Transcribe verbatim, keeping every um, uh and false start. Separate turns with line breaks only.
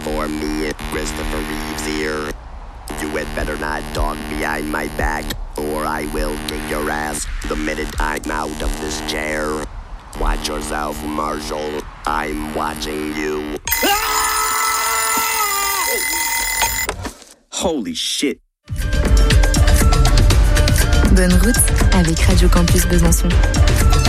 for me, Christopher Reeves here. You had better not talk behind my back, or I will kick your ass the minute I'm out of this chair. Watch yourself, Marshall. I'm watching you. Holy shit.
Bonne route avec Radio Campus Besançon.